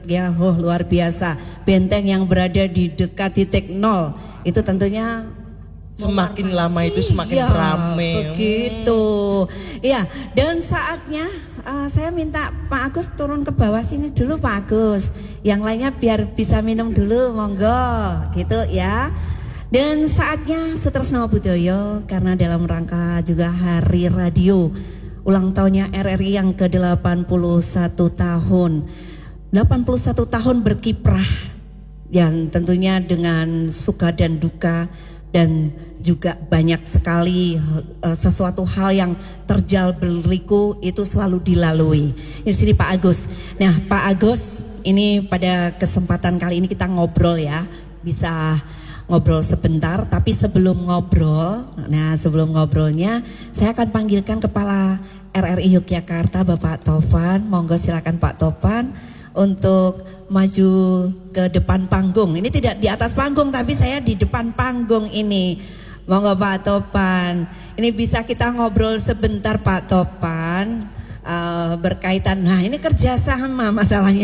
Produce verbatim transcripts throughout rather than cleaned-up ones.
Ya, oh, luar biasa. Benteng yang berada di dekat titik nol itu tentunya semakin lama itu semakin ya, ramai. Begitu. Ya, dan saatnya uh, saya minta Pak Agus turun ke bawah sini dulu Pak Agus. Yang lainnya biar bisa minum dulu, monggo, gitu ya. Dan saatnya Sutresno Budoyo karena dalam rangka juga Hari Radio ulang tahunnya R R I yang ke delapan puluh satu tahun. delapan puluh satu tahun berkiprah dan tentunya dengan suka dan duka dan juga banyak sekali uh, sesuatu hal yang terjal berliku itu selalu dilalui. Di sini Pak Agus. Nah, Pak Agus, ini pada kesempatan kali ini kita ngobrol ya. Bisa ngobrol sebentar, tapi sebelum ngobrol, nah sebelum ngobrolnya saya akan panggilkan Kepala R R I Yogyakarta Bapak Tovan. Monggo silakan Pak Tovan untuk maju ke depan panggung. Ini tidak di atas panggung tapi saya di depan panggung ini. Monggo Pak Tovan. Ini bisa kita ngobrol sebentar Pak Tovan uh, berkaitan. Nah ini kerjasama masalahnya.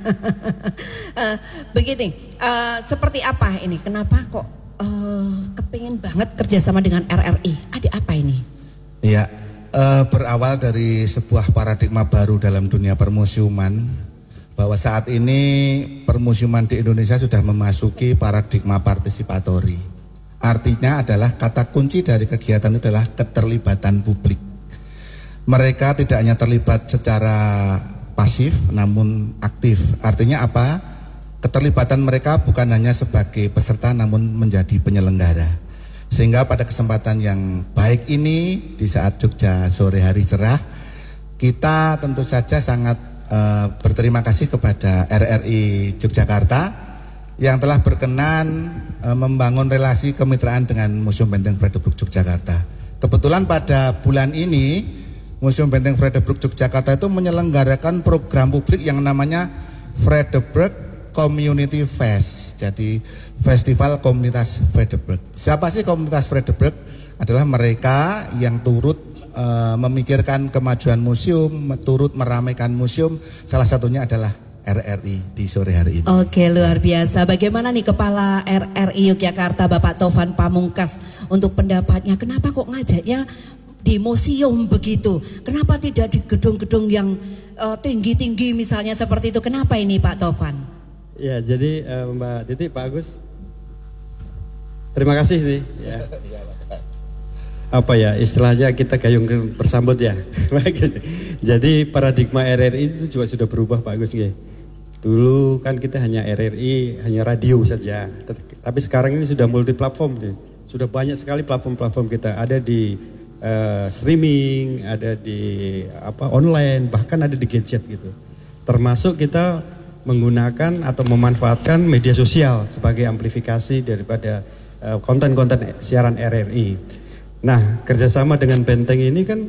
uh, Begitu. Uh, seperti apa ini? Kenapa kok uh, kepingin banget kerjasama dengan R R I? Ada apa ini? Iya. Uh, berawal dari sebuah paradigma baru dalam dunia permusiuman. Bahwa saat ini permusiuman di Indonesia sudah memasuki paradigma partisipatori. Artinya adalah kata kunci dari kegiatan itu adalah keterlibatan publik. Mereka tidak hanya terlibat secara pasif namun aktif. Artinya apa? Keterlibatan mereka bukan hanya sebagai peserta namun menjadi penyelenggara. Sehingga pada kesempatan yang baik ini di saat Jogja sore hari cerah, kita tentu saja sangat Uh, berterima kasih kepada R R I Yogyakarta yang telah berkenan uh, membangun relasi kemitraan dengan Museum Benteng Fredebroek Yogyakarta. Kebetulan pada bulan ini Museum Benteng Fredebroek Yogyakarta itu menyelenggarakan program publik yang namanya Fredebroek Community Fest. Jadi Festival Komunitas Fredebroek. Siapa sih komunitas Fredebroek? Adalah mereka yang turut memikirkan kemajuan museum, turut meramaikan museum, salah satunya adalah R R I di sore hari ini. Oke, luar biasa. Bagaimana nih Kepala R R I Yogyakarta Bapak Tovan Pamungkas untuk pendapatnya? Kenapa kok ngajaknya di museum begitu? Kenapa tidak di gedung-gedung yang uh, tinggi-tinggi misalnya seperti itu? Kenapa ini Pak Tovan? Ya, jadi uh, Mbak Titi, Pak Agus, terima kasih nih. Ya. Apa ya istilahnya kita gayung bersambut ya. Jadi paradigma R R I itu juga sudah berubah Pak Agus. Dulu kan kita hanya R R I, hanya radio saja. Tapi sekarang ini sudah multi platform. Sudah banyak sekali platform-platform kita. Ada di uh, streaming, ada di apa online, bahkan ada di gadget gitu. Termasuk kita menggunakan atau memanfaatkan media sosial sebagai amplifikasi daripada uh, konten-konten siaran R R I. Nah, kerjasama dengan Benteng ini kan,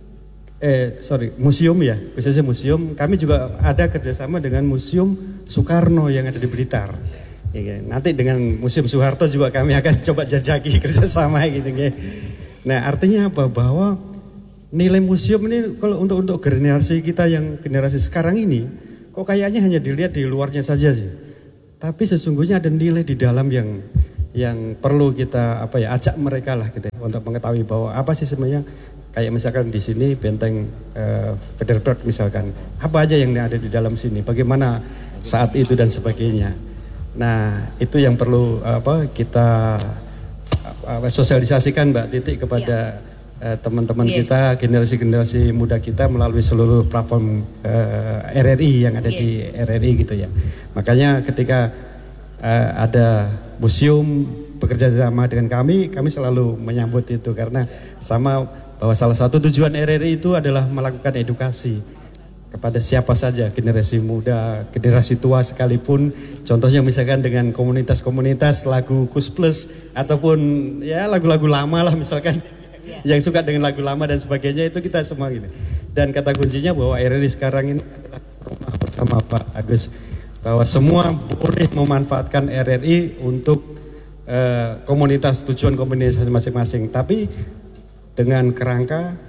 eh sorry, museum ya, khususnya museum. Kami juga ada kerjasama dengan Museum Soekarno yang ada di Blitar. Ya, nanti dengan Museum Soeharto juga kami akan coba jajaki kerjasama gitu. Ya. Nah, artinya apa? Bahwa nilai museum ini kalau untuk untuk generasi kita yang generasi sekarang ini, kok kayaknya hanya dilihat di luarnya saja sih. Tapi sesungguhnya ada nilai di dalam yang yang perlu kita apa ya ajak mereka lah gitu ya, untuk mengetahui bahwa apa sih sebenarnya kayak misalkan di sini Benteng uh, Fredebroek misalkan apa aja yang ada di dalam sini, bagaimana saat itu dan sebagainya. Nah itu yang perlu apa kita uh, sosialisasikan Mbak Titik kepada yeah. uh, teman-teman yeah. kita generasi-generasi muda kita melalui seluruh platform uh, R R I yang ada yeah. di R R I gitu ya. Makanya ketika uh, ada museum bekerja sama dengan kami, kami selalu menyambut itu karena sama bahwa salah satu tujuan R R I itu adalah melakukan edukasi kepada siapa saja, generasi muda, generasi tua sekalipun. Contohnya misalkan dengan komunitas-komunitas lagu Kus Plus ataupun ya lagu-lagu lama lah misalkan yang suka dengan lagu lama dan sebagainya itu kita semua gini. Dan kata kuncinya bahwa R R I sekarang ini adalah rumah bersama Pak Agus. Bahwa semua boleh memanfaatkan R R I untuk uh, komunitas, tujuan komunitas masing-masing. Tapi dengan kerangka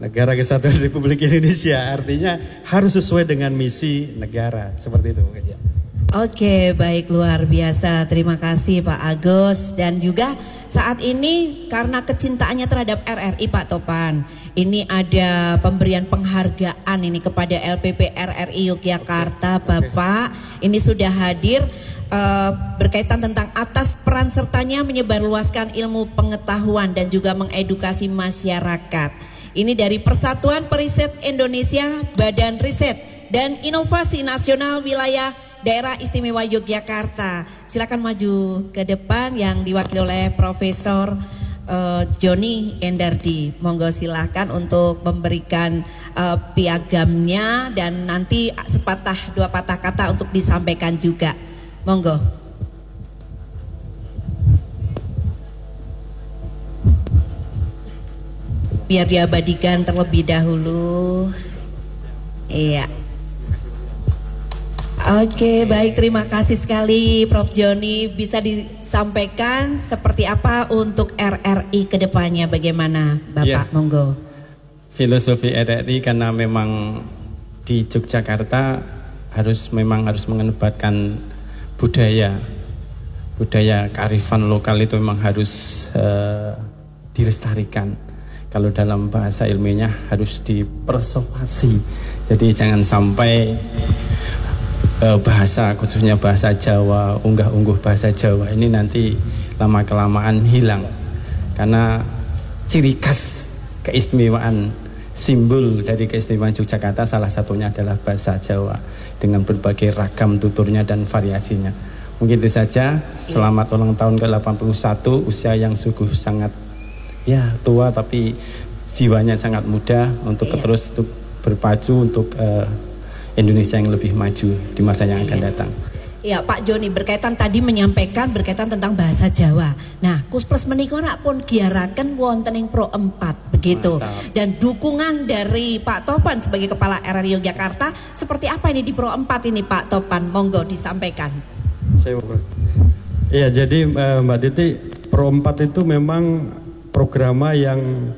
negara kesatuan Republik Indonesia, artinya harus sesuai dengan misi negara, seperti itu. Oke, baik, luar biasa. Terima kasih Pak Agus. Dan juga saat ini karena kecintaannya terhadap R R I Pak Topan, ini ada pemberian penghargaan ini kepada L P P R R I Yogyakarta. Bapak ini sudah hadir uh, berkaitan tentang atas peran sertanya menyebarluaskan ilmu pengetahuan dan juga mengedukasi masyarakat. Ini dari Persatuan Periset Indonesia, Badan Riset dan Inovasi Nasional Wilayah Daerah Istimewa Yogyakarta. Silakan maju ke depan yang diwakili oleh Profesor uh, Joni Endardi. Monggo silakan untuk memberikan uh, piagamnya dan nanti sepatah dua patah kata untuk disampaikan juga. Monggo. Biar diabadikan terlebih dahulu. Iya. Oke, baik, terima kasih sekali Prof Joni. Bisa disampaikan seperti apa untuk R R I ke depannya, bagaimana Bapak? Ya. Monggo. Filosofi R R I karena memang di Yogyakarta harus memang harus mengedepankan budaya. Budaya kearifan lokal itu memang harus uh, dilestarikan. Kalau dalam bahasa ilmiahnya harus dipersovasi. Jadi jangan sampai bahasa, khususnya bahasa Jawa, unggah-ungguh bahasa Jawa ini nanti lama-kelamaan hilang. Karena ciri khas keistimewaan, simbol dari keistimewaan Yogyakarta salah satunya adalah bahasa Jawa dengan berbagai ragam tuturnya dan variasinya. Mungkin itu saja. Selamat ulang tahun ke delapan puluh satu, usia yang sungguh sangat ya tua tapi jiwanya sangat muda untuk iya. terus untuk berpacu untuk uh, Indonesia yang lebih maju di masa yang akan datang. Ya, Pak Joni berkaitan tadi menyampaikan berkaitan tentang bahasa Jawa. Nah, Kuspres menika pun giaraken wonten ing Pro empat begitu. Mantap. Dan dukungan dari Pak Topan sebagai Kepala R R I Yogyakarta seperti apa ini di Pro empat ini Pak Topan? Monggo disampaikan. Saya Iya, jadi Mbak Titi, Pro empat itu memang programa yang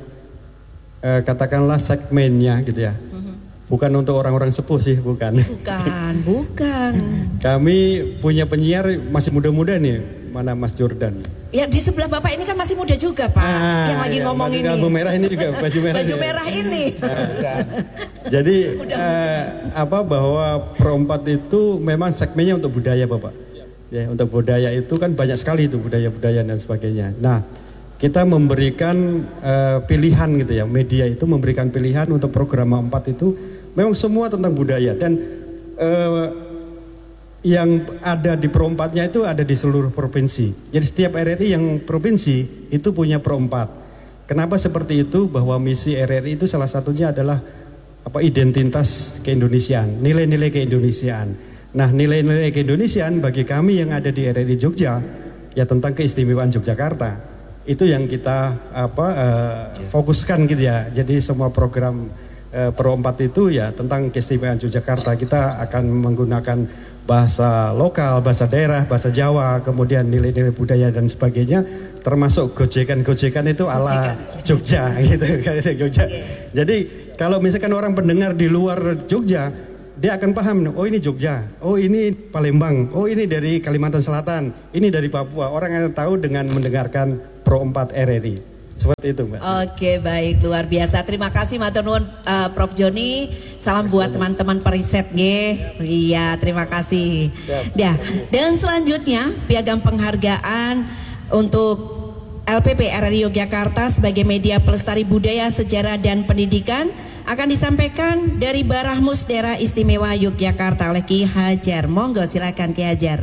eh, katakanlah segmennya gitu ya. Bukan untuk orang-orang sepuh sih, bukan. Bukan, bukan. Kami punya penyiar masih muda-muda nih, mana Mas Jordan. Ya di sebelah Bapak ini kan masih muda juga Pak, ah, yang lagi ya, ngomong ini. Baju merah ini juga baju merah. Baju merah ini. Nah, jadi eh, apa bahwa Pro empat itu memang segmennya untuk budaya Bapak. Ya, untuk budaya itu kan banyak sekali itu budaya-budaya dan sebagainya. Nah, kita memberikan uh, pilihan gitu ya, media itu memberikan pilihan untuk program empat itu memang semua tentang budaya dan uh, yang ada di Pro empat-nya itu ada di seluruh provinsi. Jadi setiap R R I yang provinsi itu punya Pro empat. Kenapa seperti itu? Bahwa misi R R I itu salah satunya adalah apa identitas keindonesiaan, nilai-nilai keindonesiaan. Nah, nilai-nilai keindonesiaan bagi kami yang ada di R R I Jogja ya tentang keistimewaan Yogyakarta. Itu yang kita apa uh, fokuskan gitu ya. Jadi semua program uh, Pro empat itu ya tentang keistimewaan Yogyakarta. Kita akan menggunakan bahasa lokal, bahasa daerah, bahasa Jawa, kemudian nilai-nilai budaya dan sebagainya, termasuk gojekan-gojekan itu ala Jogja gitu kan Jogja. Jadi kalau misalkan orang pendengar di luar Jogja, dia akan paham, oh ini Jogja, oh ini Palembang, oh ini dari Kalimantan Selatan, ini dari Papua. Orang akan tahu dengan mendengarkan Pro empat R R I. Seperti itu Mbak. Oke, baik, luar biasa. Terima kasih matur nuwun uh, Prof Joni. Salam buat teman-teman periset nggih. Iya, terima kasih. Ya, dan selanjutnya piagam penghargaan untuk L P P R R I Yogyakarta sebagai media pelestari budaya, sejarah dan pendidikan akan disampaikan dari Barahmus Daerah Istimewa Yogyakarta oleh Ki Hajar. Monggo silakan Ki Hajar.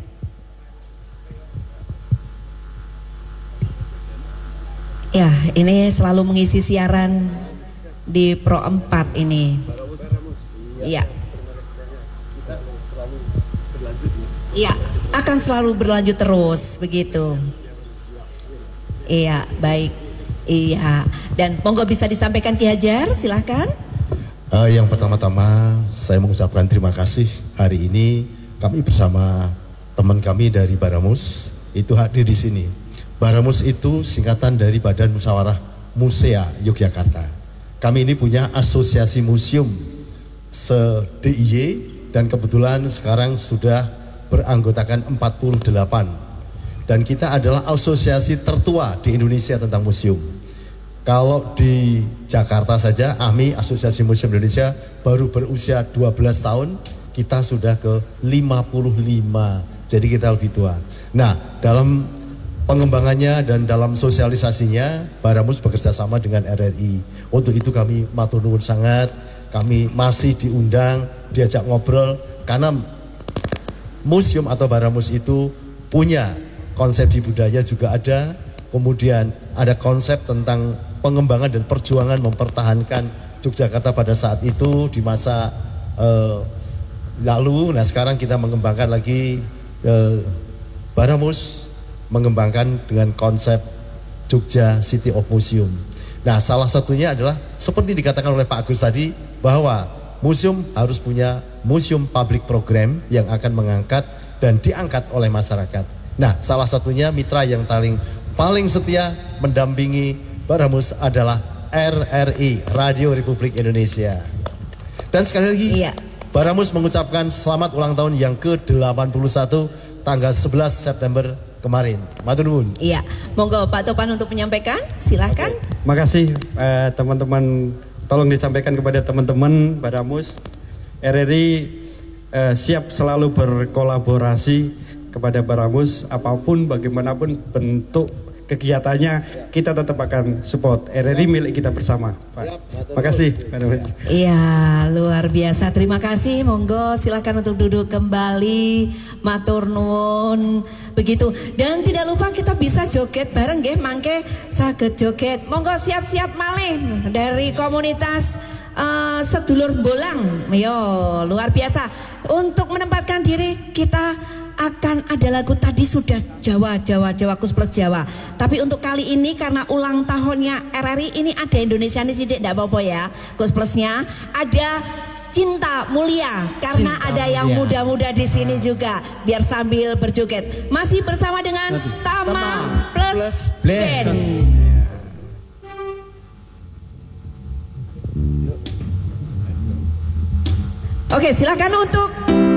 Ya, ini selalu mengisi siaran di Pro empat ini. Iya. Iya, akan selalu berlanjut terus begitu. Iya, baik. Iya, dan monggo bisa disampaikan Ki Hajar, silahkan. Uh, yang pertama-tama saya mengucapkan terima kasih hari ini kami bersama teman kami dari Barahmus itu hadir di sini. Barahmus itu singkatan dari Badan Musyawarah Musea Yogyakarta. kami ini punya asosiasi museum se-D I Y dan kebetulan sekarang sudah beranggotakan empat puluh delapan. Dan kita adalah asosiasi tertua di Indonesia tentang museum. Kalau di Jakarta saja, A M I, Asosiasi Museum Indonesia, baru berusia dua belas tahun, kita sudah ke lima puluh lima. Jadi kita lebih tua. Nah, dalam pengembangannya dan dalam sosialisasinya, Baramus bekerja sama dengan R R I. Untuk itu kami matur nuwun sangat, kami masih diundang, diajak ngobrol, karena museum atau Baramus itu punya konsep di budaya juga ada, kemudian ada konsep tentang pengembangan dan perjuangan mempertahankan Yogyakarta pada saat itu di masa eh, lalu. Nah sekarang kita mengembangkan lagi eh, Baramus, mengembangkan dengan konsep Jogja City of Museum. Nah salah satunya adalah seperti dikatakan oleh Pak Agus tadi, bahwa museum harus punya museum public program yang akan mengangkat dan diangkat oleh masyarakat. Nah salah satunya mitra yang paling paling setia mendampingi Baramus adalah R R I, Radio Republik Indonesia. Dan sekali lagi, iya, Baramus mengucapkan selamat ulang tahun yang ke delapan puluh satu tanggal sebelas September kemarin. Matur nuwun. Iya, monggo Pak Topan untuk menyampaikan, silakan. Oke. Makasih eh, teman-teman, tolong disampaikan kepada teman-teman Baramus. R R I eh, siap selalu berkolaborasi kepada Baramus, apapun bagaimanapun bentuk kegiatannya, kita tetap akan support. R R I milik kita bersama, Pak. Makasih. Iya, luar biasa. Terima kasih. Monggo silakan untuk duduk kembali. Matur nuwun. Begitu. Dan tidak lupa kita bisa joget bareng nggih, mangke saged joget. Monggo siap-siap malih dari komunitas uh, sedulur bolang. Yo, luar biasa. Untuk menempatkan diri kita akan ada lagu tadi sudah Jawa, Jawa, Jawa, Kus Plus Jawa. Tapi untuk kali ini karena ulang tahunnya R R I ini ada Indonesia nih sidik, tidak apa-apa ya. Kus Plusnya ada Cinta Mulia karena Cinta ada mulia. Yang muda-muda di sini juga biar sambil berjoget. Masih bersama dengan Tama, Tama Plus, Plus Band. Band. Oke, silakan untuk